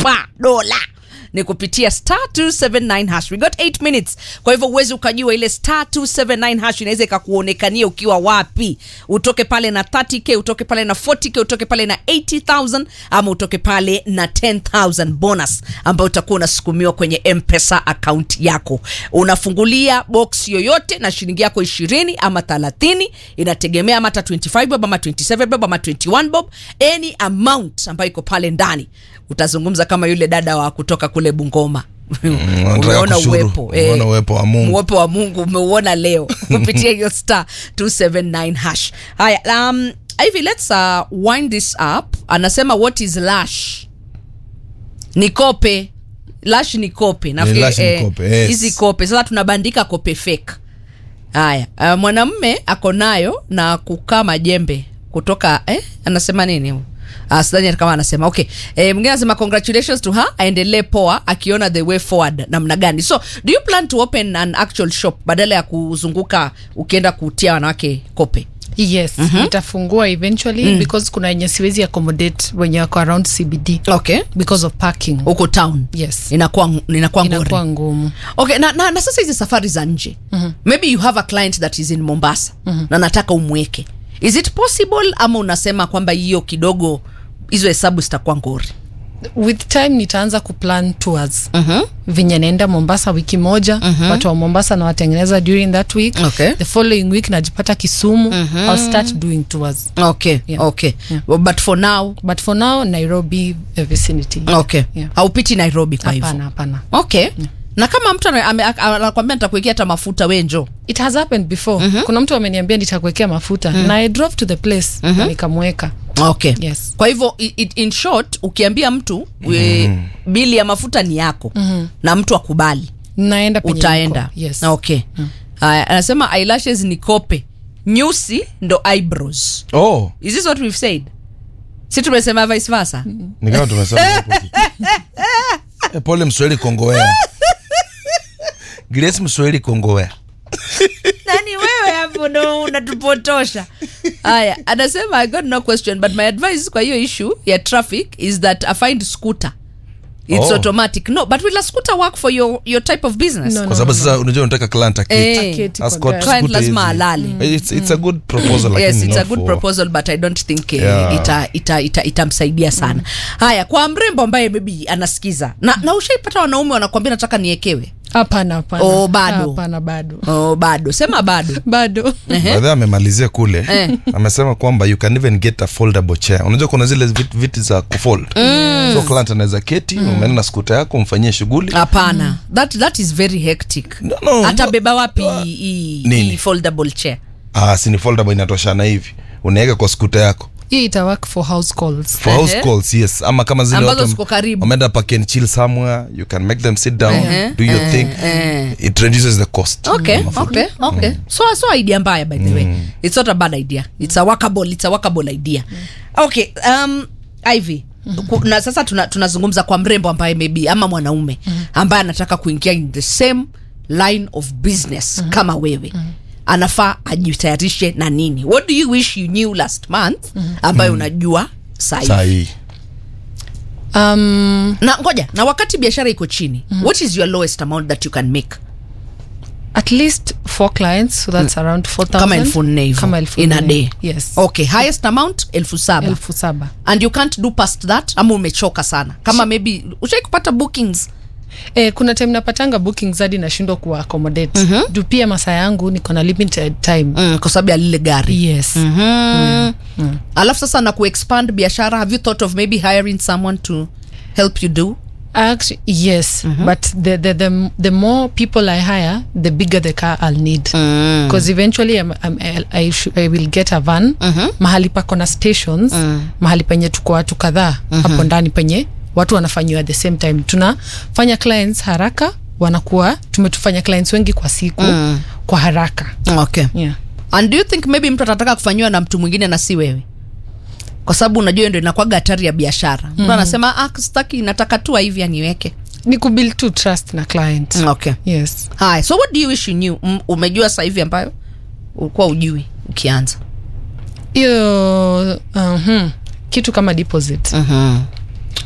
transfer dola ni kupitia *279 hash. We got 8 minutes. Kwa hivyo uwezi ukajua ile *279 hash inaweza ikakuonekania ukiwa wapi. Utoke pale na 30k, utoke pale na 40k, utoke pale na 80,000 ama utoke pale na 10,000 bonus ambayo utakuwa unasukumiwa kwenye M-Pesa account yako. Unafungulia box yoyote na shilingi yako 20 ama 30, inategemea ama 25 bob ama 27 bob ama 21 bob, any amount ambayo iko pale ndani. Utazungumza kama yule dada wa kutoka kule Bungoma. Umeona uwepo wa Mungu. Uwepo wa Mungu umeuona leo kupitia hiyo *279 hash. Haya, Ivy, let's wind this up. Anasema what is lash? Nikope. Lash ni kope. Nafikiri hizi kope. Sasa tunabandika kope fake. Haya, mwanamume ako nayo na kukaa majembe kutoka anasema nini? Sidhani kama anasema okay. Mwingine anasema congratulations to her, aendelee poa akiona the way forward namna gani. So do you plan to open an actual shop badala ya kuzunguka ukienda kutia wanawake kope? Yes, nitafungua eventually because kuna yenye siwezi accommodate wenye wako around CBD. Okay. Because of parking. Uko town. Yes. Inakuwa ngumu. Okay, na sasa hizi safari za nje. Maybe you have a client that is in Mombasa na nataka umweke. Is it possible ama unasema kwamba hiyo kidogo hizo hesabu zitakuwa ngori? With time nitaanza kuplan tours. Vinye naenda Mombasa wiki moja, watu wa Mombasa na watengeneza during that week. Okay. The following week najipata Kisumu. I'll start doing tours. Okay. Yeah. Okay. Yeah. But for now Nairobi vicinity. Okay. Yeah. Haupiti Nairobi kwa hivyo? Hapana. Okay. Yeah. Na kama mtu anakuambia nitakuwekea hata mafuta wewe njoo. It has happened before. Kuna mtu ameniambia nitakuwekea mafuta na I drove to the place na nikamweka. Okay. Yes. Kwa hivyo in short ukiambia mtu bili ya mafuta ni yako na mtu akubali, naenda penye utaenda. Yes. Okay. Anasema eyelashes ni kope, nyusi ndo eyebrows. Oh. Is this what we've said? Si tumesema vice versa? Ni kama tumesema hapo. Pole Mswahili Kongowea. Grace Mswahili Kongowea. Nani wewe hapo ndo unatupotosha. Haya, anasema I got no question but my advice kwa hiyo issue ya traffic is that I find scooter. It's automatic. No, but will a scooter work for your type of business? Kwa sababu sasa unajua unataka client aketi. Client lazima alale. It's a good proposal. Yes, it's a good proposal but I don't think itamsaidia sana. Haya, kwa mrembo ambaye maybe anasikiza. Na ushaipata wanaume wanakuambia nataka niekewe? Hapana. Bado. Hapana, bado. Bado. Sema bado. Bado. Baada amemalizia kule. Amesema kwamba you can even get a foldable chair. Unajua kuna zile viti za kufold. So client anaweza keti, umeenda na scooter yako umfanyie shughuli. Hapana. That is very hectic. No. Atabeba wapi hii foldable chair? Si ni foldable inatoshana hivi. Unaweka kwa scooter yako. Hii ita work for house calls. For house calls, yes. Ama kama zile watu wameenda park and chill somewhere, you can make them sit down, do your thing. It reduces the cost. Okay. So idea mbaya by the way. It's not a bad idea. It's a workable idea. Okay, Ivy. Na sasa tunazungumza kwa mrembo ambaye maybe ama mwanaume ambaye anataka kuingia in the same line of business kama wewe. Anafaa ajitayarishe na nini? What do you wish you knew last month ambayo unajua sahi? Na ngoja, na wakati biashara iko chini, what is your lowest amount that you can make? At least 4 clients, so that's around 4,000. Kama 4,000 in a day. Yes. Okay, highest amount 7,000. And you can't do past that ama umechoka sana? Kama maybe ushai kupata bookings? Kuna time napatanga bookings hadi nashindwa ku accommodate. Du pia masaa yangu niko na limited time. Kwa sababu ya lile gari. Yes. Alafu sasa na ku-expand biashara, have you thought of maybe hiring someone to help you do? Actually, yes. But the more people I hire, the bigger the car I'll need. Because eventually I will get a van. Mahali pa kona stations. Mahali penye tuko watu kadhaa. Hapo ndani penye watu wanafanywa at the same time. Tunafanya clients haraka, wanakuwa tumetufanya clients wengi kwa siku kwa haraka. Okay. Yeah. And do you think maybe mtu atataka kufanywa na mtu mwingine na si wewe? Kwa sababu unajua ndio inakuwa hatari ya biashara. Mtu anasema sitaki, nataka tu hivi aniweke. Ni kubuild to trust na client. Okay. Yes. Hi, so what do you wish you knew? Umejua sasa hivi ambayo ulikuwa ujui ukianza? Hiyo kitu kama deposit.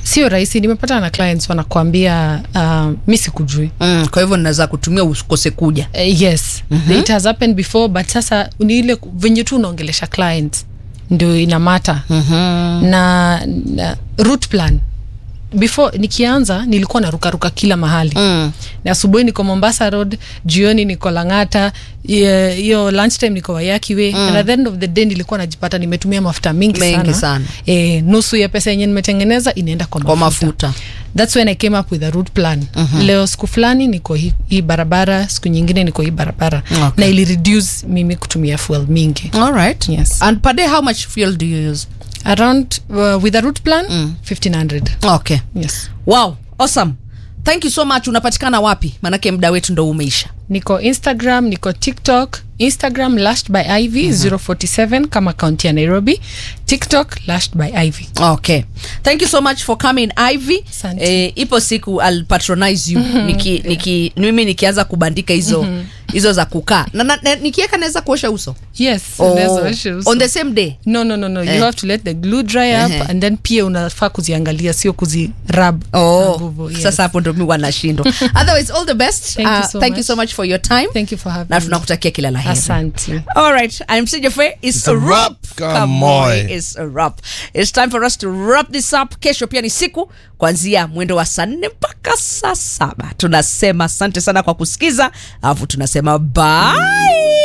Sio rahisi. Nimepata na clients wanakuambia mimi sikujui. Kwa hivyo ninaweza kutumia usikose kuja. Yes. It has happened before, but sasa ni ile venye tu unaongelesha clients ndio ina matter. Na route plan. Before nikianza nilikuwa naruka kila mahali. Na asubuhi niko Mombasa Road, jioni niko Langata, hiyo lunchtime niko Waiyaki Way. And at the end of the day nilikuwa najipata nimetumia mafuta mingi sana. Nusu ya pesa yenye nimetengeneza inaenda kwa mafuta. That's when I came up with a route plan. Leo siku fulani niko hii barabara, siku nyingine niko hii barabara. Na ili reduce mimi kutumia fuel mingi. All right. Yes. And per day how much fuel do you use? Around with a route plan 1500. Okay. Yes. Wow, awesome. Thank you so much. Unapatikana wapi? Manake muda wetu ndo umeisha. Niko Instagram, niko TikTok. Instagram Lashed by Ivy 047 kama county ya Nairobi. TikTok Lashed by Ivy. Okay. Thank you so much for coming, Ivy. Ipo siku I'll patronize you. Mimi nikianza kubandika hizo za kukaa. Na nikiweka naweza kuosha uso? Yes, unaweza kuosha uso. On the same day? No. You have to let the glue dry up and then pia unafaa kuziangalia, sio kuzirub na nguvu. Yes. Sasa hapo ndo mimi wanashindwa. Otherwise, all the best. Thank you so much for your time. Thank you for having me. Na tunakutakia kila la heri. Asante. All right, I'm CJFA. It's a wrap. It's a wrap. It's time for us to wrap this up. Kesho pia ni siku kuanzia mwendo wa 4 mpaka 7. Tunasema asante sana kwa kusikiza. Alafu tunasema bye.